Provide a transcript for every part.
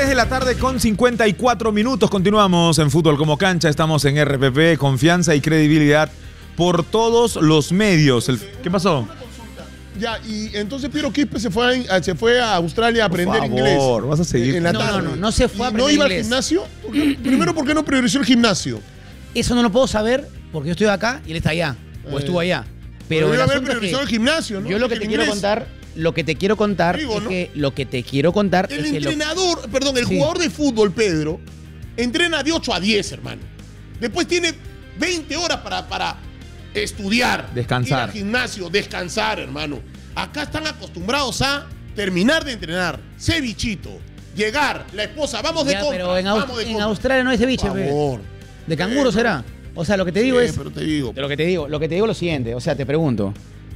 3 de la tarde con 54 minutos. Continuamos en Fútbol como Cancha. Estamos en RPP, confianza y credibilidad por todos los medios. ¿Qué pasó? Ya, y entonces Piero Quispe se fue a Australia a aprender inglés. Por favor, vas a seguir. En la tarde. No se fue a aprender inglés. ¿No iba al gimnasio? Primero, ¿por qué no priorizó el gimnasio? Eso no lo puedo saber porque yo estoy acá y él está allá. O estuvo allá. Pero debe el haber asunto es priorizado que el gimnasio, ¿no? yo lo que te quiero contar, Digo, es ¿no? que lo que te quiero contar El es que entrenador, perdón, el Sí. jugador de fútbol, Pedro, entrena de 8 a 10, hermano. Después tiene 20 horas para estudiar. Descansar. Ir al gimnasio, descansar, hermano. Acá están acostumbrados a terminar de entrenar, cevichito, llegar, la esposa, vamos de Ya, compra, pero en compra. Australia no hay ceviche, Por pe. favor. De canguro será. O sea, lo que te digo es. Pero te digo. Lo que te digo es lo siguiente. O sea, te pregunto.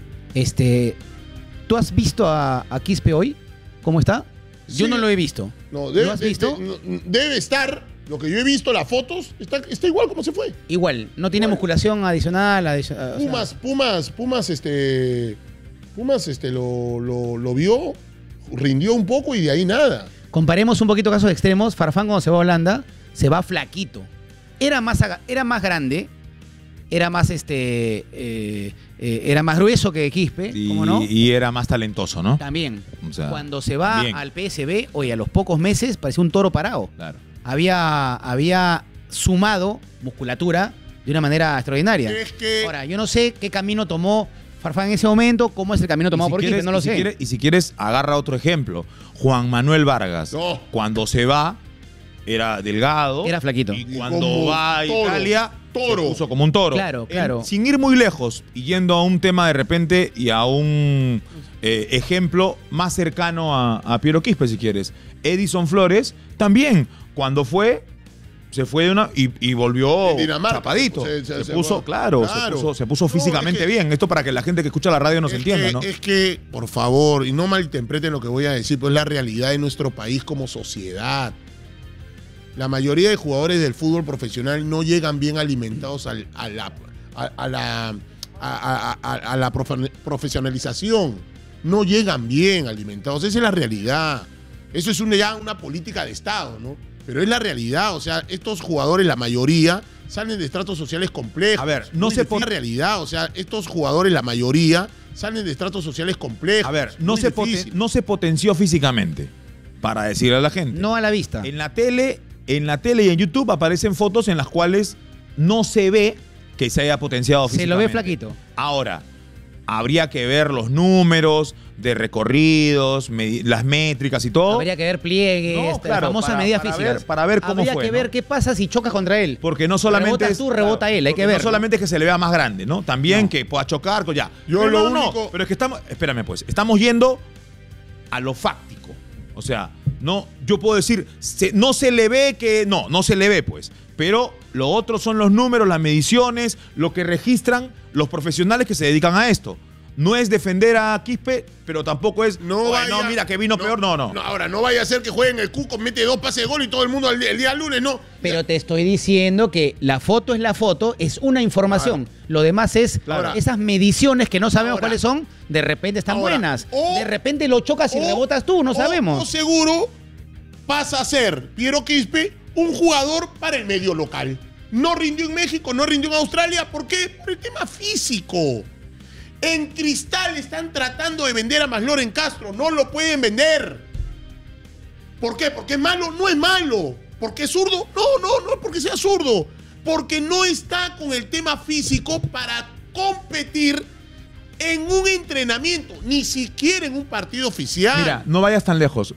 ¿Tú has visto a Quispe hoy? ¿Cómo está? Yo Sí. no lo he visto. No, ¿Lo has visto? Debe estar, lo que yo he visto, las fotos, está igual como se fue. Igual, no tiene musculación adicional. Pumas lo vio, rindió un poco y de ahí nada. Comparemos un poquito casos extremos. Farfán cuando se va a Holanda, se va flaquito. Era más grande, era más era más grueso que Quispe, ¿cómo no? Y era más talentoso, ¿no? También. O sea, cuando se va bien. al PSV, oye, a los pocos meses parecía un toro parado. Claro. Había sumado musculatura de una manera extraordinaria. Es que Ahora, yo no sé qué camino tomó Farfán en ese momento, cómo es el camino tomado por Quispe, no lo sé. Y si quieres, agarra otro ejemplo. Juan Manuel Vargas. No. Cuando se va, era delgado. Era flaquito. Y Y cuando como va a toro, Italia, toro. se puso como un toro. Claro, claro. Sin ir muy lejos y yendo a un tema de repente y a un ejemplo más cercano a Piero Quispe, si quieres. Edison Flores también, cuando se fue de una y volvió En Dinamarca. chapadito. Se puso, Claro. se puso físicamente es que- bien. Esto para que la gente que escucha la radio nos entienda, ¿no? Es que, por favor, y no malinterpreten lo que voy a decir, pues es la realidad de nuestro país como sociedad. La mayoría de jugadores del fútbol profesional no llegan bien alimentados a la profesionalización. No llegan bien alimentados. Esa es la realidad. Eso es ya una política de Estado, ¿no? Pero es la realidad. O sea, estos jugadores, la mayoría, salen de estratos sociales complejos. A ver, la realidad. O sea, estos jugadores, la mayoría, salen de estratos sociales complejos. A ver, Muy difícil. no se potenció físicamente, para decirle a la gente. No a la vista. En la tele y en YouTube aparecen fotos en las cuales no se ve que se haya potenciado Se físicamente. lo ve flaquito. Ahora, habría que ver los números de recorridos, las métricas y todo. Habría que ver pliegues, No, claro, las famosas para- medidas para físicas. ver- para ver cómo Habría fue, que ¿no? ver qué pasa si chocas contra él. Porque no solamente Rebotas tú, rebota él, hay que ver, No ¿no? solamente es que se le vea más grande, ¿no? También que pueda chocar, ya. Yo Pero lo no, único- pero es que espérame pues, estamos yendo a lo fáctico. O sea, no, yo puedo decir, no se le ve no se le ve pues. Pero lo otro son los números, las mediciones, lo que registran los profesionales que se dedican a esto. No es defender a Quispe, pero tampoco es, No, mira que vino peor, no. Ahora, no vaya a ser que jueguen el Cuco, mete 2 pases de gol y todo el mundo el día lunes, no. Pero te estoy diciendo que la foto es la foto, es una información. Lo demás es Claro. esas mediciones que no sabemos Ahora. cuáles son, de repente están Ahora. buenas. O- De repente lo chocas y O- rebotas tú, no o sabemos. seguro pasa a ser Piero Quispe un jugador para el medio local. No rindió en México, no rindió en Australia. ¿Por qué? Por el tema físico. En Cristal están tratando de vender a Masloren Castro. No lo pueden vender. ¿Por qué? ¿Porque es malo? No es malo. ¿Porque es zurdo? No es porque sea zurdo. Porque no está con el tema físico para competir en un entrenamiento, ni siquiera en un partido oficial. Mira, no vayas tan lejos.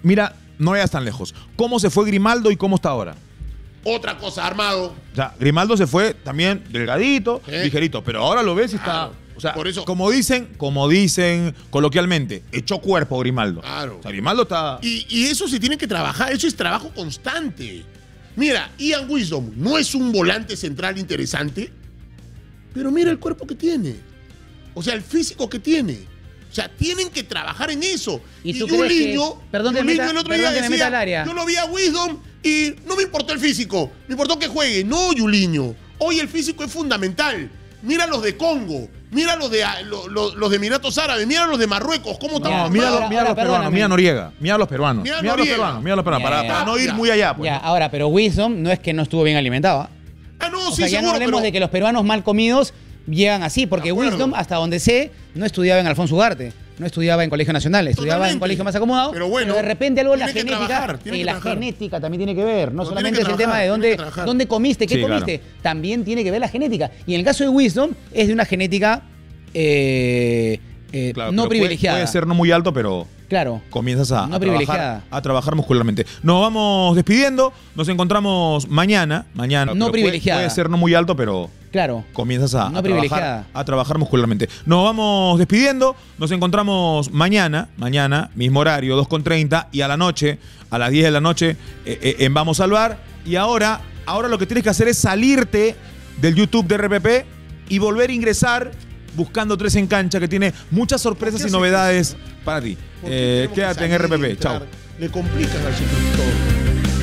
¿Cómo se fue Grimaldo y cómo está ahora? Otra cosa, Armado. O sea, Grimaldo se fue también delgadito, ligerito, pero ahora lo ves y está. Claro. O sea, Por eso- como dicen coloquialmente, echó cuerpo Grimaldo. Claro. O sea, Grimaldo está. Y eso se tiene que trabajar, eso es trabajo constante. Mira, Ian Wisdom no es un volante central interesante, pero mira el cuerpo que tiene. O sea, el físico que tiene. O sea, tienen que trabajar en eso. ¿Y tú crees que- Yuliño, perdón que me Yuliño meta- el otro perdón día que me meta al área. decía, yo lo vi a Wisdom y no me importó el físico, me importó que juegue. No, Yuliño, hoy el físico es fundamental. Mira los de Congo, mira los de Emiratos Árabes, mira los de Marruecos, cómo están No, formados. mira los peruanos, mira Noriega, mira los peruanos. Mira Mira los Noriega. peruanos, mira los peruanos. Ya, Para no ir ya. muy allá, pues. Ya, ahora, pero Wisdom no es que no estuvo bien alimentado. ¿Ah? Ah, no, O sí, sea, ya no seguro, hablemos pero... de que los peruanos mal comidos llegan así, porque De acuerdo. Wisdom, hasta donde sé, no estudiaba en Alfonso Ugarte, no estudiaba en Colegio Nacional, estudiaba en Totalmente. colegio más acomodado. Pero bueno, de repente algo de la tiene que genética, trabajar, tiene que la trabajar. genética también tiene que ver. No No, solamente tiene es que el tema de trabajar, dónde, tiene que trabajar. dónde comiste, qué Sí, claro. comiste. También tiene que ver la genética. Y en el caso de Wisdom, es de una genética Claro, no pero privilegiada. Puede ser no muy alto, pero Claro. comienzas No privilegiada. a trabajar muscularmente. Nos vamos despidiendo, nos encontramos mañana. No pero privilegiada. Puede ser no muy alto, pero Claro. comienzas No privilegiada. a trabajar muscularmente. Nos vamos despidiendo, nos encontramos mañana, mismo horario, 2:30, y a la noche, a las 10 de la noche, en Vamos al Bar. Y ahora lo que tienes que hacer es salirte del YouTube de RPP y volver a ingresar buscando 3 en Cancha, que tiene muchas sorpresas ¿Por qué y haces novedades eso? para ti. ¿Por qué tenemos que Quédate en salir y RPP. entrar? Chao. Le complican al suscriptor.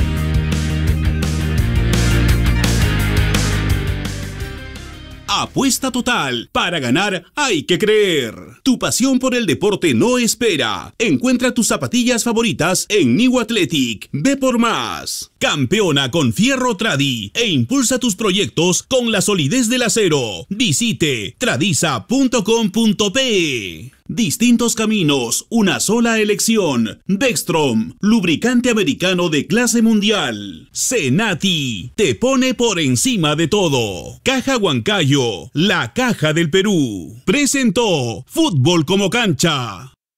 Apuesta total. Para ganar hay que creer. Tu pasión por el deporte no espera. Encuentra tus zapatillas favoritas en New Athletic. Ve por más. Campeona con Fierro Tradi e impulsa tus proyectos con la solidez del acero. Visite tradisa.com.pe. Distintos caminos, una sola elección. Dextrom, lubricante americano de clase mundial. Cenati, te pone por encima de todo. Caja Huancayo, la caja del Perú. Presentó Fútbol como Cancha.